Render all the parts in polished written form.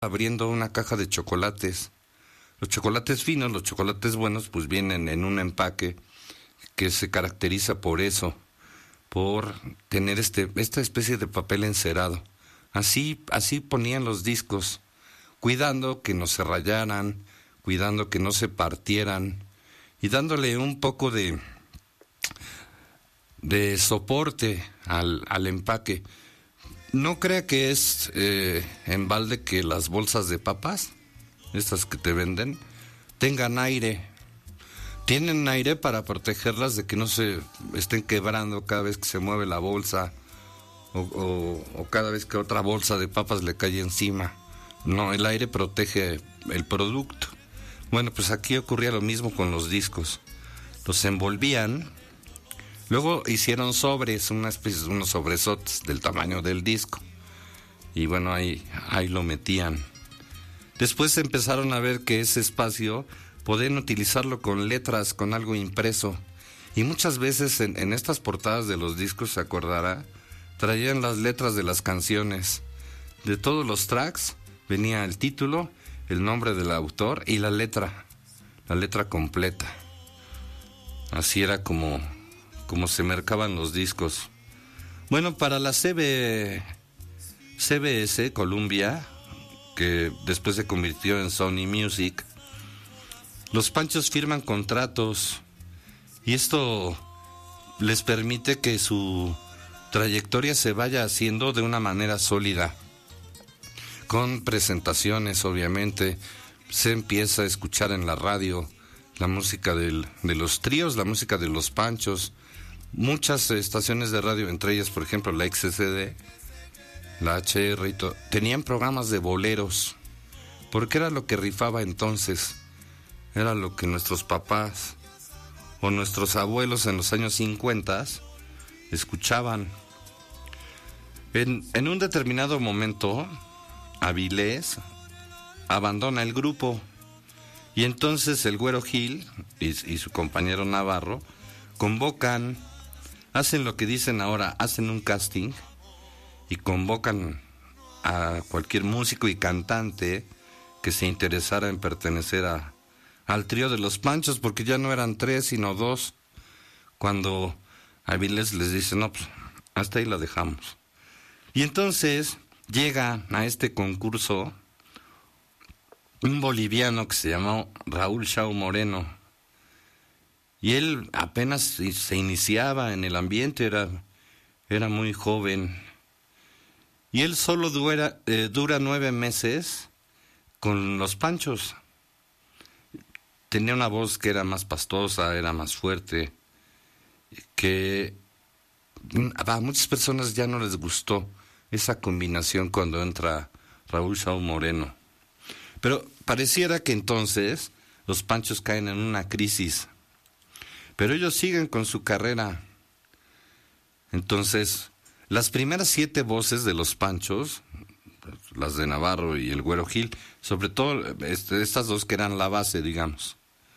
abriendo una caja de chocolates. Los chocolates finos, los chocolates buenos, pues vienen en un empaque que se caracteriza por eso, por tener esta especie de papel encerado. Así ponían los discos, cuidando que no se rayaran, cuidando que no se partieran y dándole un poco de soporte al empaque. No crea que es en balde que las bolsas de papas, estas que te venden, tengan aire. Tienen aire para protegerlas de que no se estén quebrando cada vez que se mueve la bolsa o cada vez que otra bolsa de papas le cae encima. No, el aire protege el producto. Bueno, pues aquí ocurría lo mismo con los discos. Los envolvían. Luego hicieron sobres, una especie de unos sobresotes del tamaño del disco. Y bueno, ahí lo metían. Después empezaron a ver que ese espacio podían utilizarlo con letras, con algo impreso. Y muchas veces en estas portadas de los discos, se acordará, traían las letras de las canciones. De todos los tracks venía el título, el nombre del autor y la letra completa. Así era como se mercaban los discos. Bueno, para la CBS, Columbia, que después se convirtió en Sony Music, los Panchos firman contratos y esto les permite que su trayectoria se vaya haciendo de una manera sólida, con presentaciones. Obviamente se empieza a escuchar en la radio la música de los tríos, la música de los Panchos. Muchas estaciones de radio, entre ellas, por ejemplo, la XCD, la HR y todo, tenían programas de boleros, porque era lo que rifaba entonces, era lo que nuestros papás o nuestros abuelos en los años 50 escuchaban. En un determinado momento, Avilés abandona el grupo y entonces el Güero Gil y su compañero Navarro hacen lo que dicen ahora, hacen un casting y convocan a cualquier músico y cantante que se interesara en pertenecer al trío de los Panchos, porque ya no eran 3 sino 2. Cuando Avilés les dice, no, pues hasta ahí la dejamos. Y entonces llega a este concurso un boliviano que se llamó Raúl Shaw Moreno. Y él apenas se iniciaba en el ambiente, era muy joven. Y él solo dura 9 meses con los Panchos. Tenía una voz que era más pastosa, era más fuerte, que a muchas personas ya no les gustó esa combinación cuando entra Raúl Shaw Moreno. Pero pareciera que entonces los Panchos caen en una crisis. Pero ellos siguen con su carrera. Entonces, las primeras 7 voces de los Panchos, las de Navarro y el Güero Gil, sobre todo estas dos que eran la base, digamos,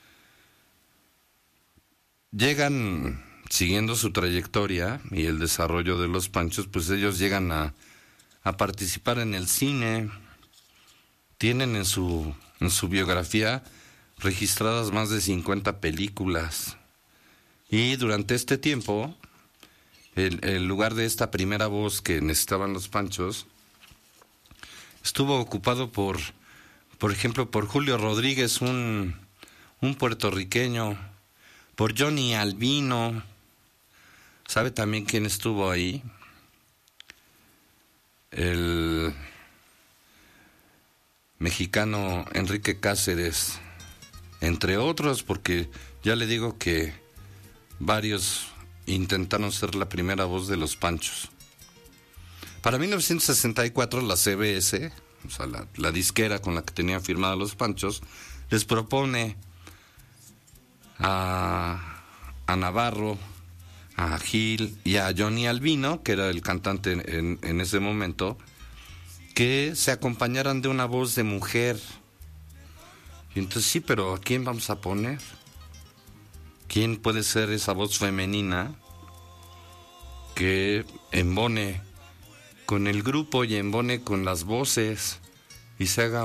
llegan siguiendo su trayectoria y el desarrollo de los Panchos, pues ellos llegan a participar en el cine. Tienen en su biografía registradas más de 50 películas. Y durante este tiempo, el lugar de esta primera voz que necesitaban los Panchos estuvo ocupado por ejemplo, por Julio Rodríguez, un puertorriqueño, por Johnny Albino. ¿Sabe también quién estuvo ahí? El mexicano Enrique Cáceres, entre otros, porque ya le digo que varios intentaron ser la primera voz de los Panchos. Para 1964 la CBS, o sea, la disquera con la que tenían firmada los Panchos, les propone a Navarro, a Gil y a Johnny Albino, que era el cantante en ese momento, que se acompañaran de una voz de mujer. Y entonces, sí, pero ¿a quién vamos a poner? ¿Quién puede ser esa voz femenina que embone con el grupo y embone con las voces y se haga